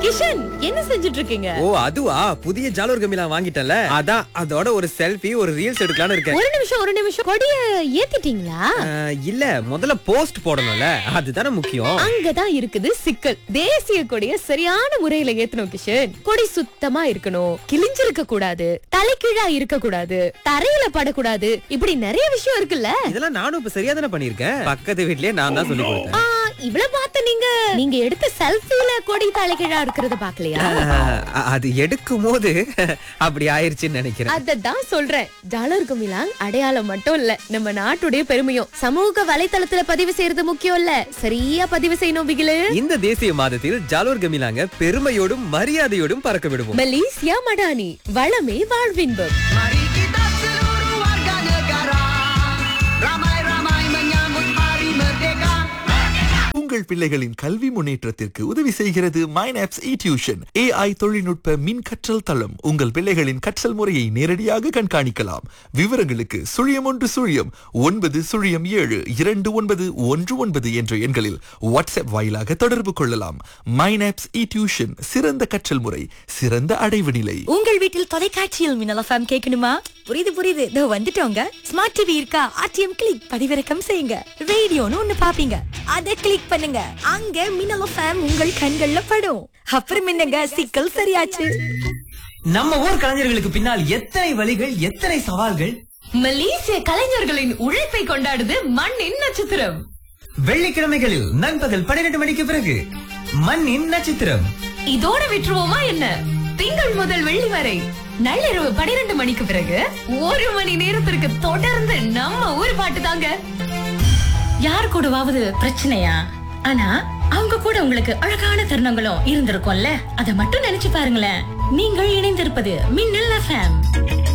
கிஷன், என்ன செஞ்சுட்டு இருக்கீங்க? ஓ அதுவா, புதிய ஜாலூர் கமிலா வாங்கிட்டேன்ல, அதான் அதோட ஒரு செல்ஃபி ஒரு ரீல்ஸ் எடுக்கலாம்னு இருக்கேன். ஒரு நிமிஷம் கொடிய ஏத்திட்டீங்களா? இல்ல, முதல்ல போஸ்ட் போடணும்ல, அதுதானே முக்கியம். அங்கதான் இருக்குது சிக்கல். தேசிய கொடிய சரியான முறையில ஏத்தணும் கிஷன். கொடி சுத்தமா இருக்கணும், கிழிஞ்சிருக்க கூடாது, தலைகீழா இருக்க கூடாது, தரையில படக்கூடாது, இப்படி நிறைய விஷயம் இருக்குல்ல. இதெல்லாம் நானும் இப்ப சரியா தானே பண்ணிருக்கேன். பக்கத்து வீட்லயே நான் தான் சொல்லி கொடுத்தேன். இவ்வளவு பார்த்து நீங்க எடுத்த செல்ஃபில கொடி தலைகீழா இருக்கிறத பாக்கலையா? அது எடுக்கும் போது அப்படி ஆயிருச்சுன்னு நினைக்கிறேன். அததான் சொல்றேன். ஜாலூர் கமிலாங் அடையாளம் மட்டும் இல்ல, நம்ம நாட்டுடைய பெருமையும். சமூக வலைத்தளத்துல பதிவு செய்யறது முக்கியம் இல்ல, சரியா பதிவு செய்யணும் பிகிலு. இந்த தேசிய மாதத்தில் ஜாலூர் கமிலாங்க பெருமையோடும் மரியாதையோடும் பறக்க விடுவோம். மலேசியா மடானி, வளமே வாழ்வின்பம். Mari kita seluruh warga negara ramai-ramai menyambut Hari Merdeka. உங்கள் பிள்ளைகளின் கல்வி முன்னேற்றத்திற்கு உதவி செய்கிறது மைனாப்ஸ் இ-டியூஷன். AI தொழில்நுட்ப மின் கற்றல் தளம். உங்கள் பிள்ளைகளின் கற்றல் முறையை நேரடியாக கண்காணிக்கலாம். விவரங்களுக்கு 0109072919 என்ற எண்களில் வாட்ஸ்அப் வாயிலாக தொடர்பு கொள்ளலாம். மைனாப்ஸ் இ-டியூஷன், சிறந்த கற்றல் முறை, சிறந்த அடைவு நிலை. உங்கள் வீட்டில் தொலைக்காட்சியில் மின்னல் எஃப்எம் கேட்கணுமா? புரியுது, இதோ வந்துட்டோங்க. ஸ்மார்ட் டிவி இருக்கா? ஆர்டிஎம் கிளிக் பதிவிறக்கம் செய்யுங்க. ரேடியோன்னு ஒண்ணு பாப்பீங்க, அதை கிளிக் பண்ணுங்க. அங்க மின்னல் எஃப்எம் உங்கள் கண்கள்ல படும். அப்புறம் என்னங்க, சிக்கல் சரியாச்சு. நம்ம ஊர் கலைஞர்களுக்கு பின்னால் எத்தனை வழிகள், எத்தனை சவால்கள். மலேசிய கலைஞர்களின் உழைப்பை கொண்டாடுது மண்ணின் நட்சத்திரம். வெள்ளிக்கிழமைகளில் நண்பகல் 12 மணிக்கு பிறகு மண்ணின் நட்சத்திரம். இதோட விட்டுருவோமா என்ன? திங்கள் முதல் வெள்ளி வரை நள்ளிரவு 12 மணிக்கு பிறகு 1 மணி நேரத்திற்கு தொடர்ந்து நம்ம ஊர் பாட்டு தாங்க. யார் கூடவாவது பிரச்சனையா? ஆனா அவங்க கூட உங்களுக்கு அழகான தருணங்களும் இருந்திருக்கும்ல, அதை மட்டும் நினைச்சு பாருங்களேன். நீங்கள் இணைந்திருப்பது மின்னல் எஃப்எம்.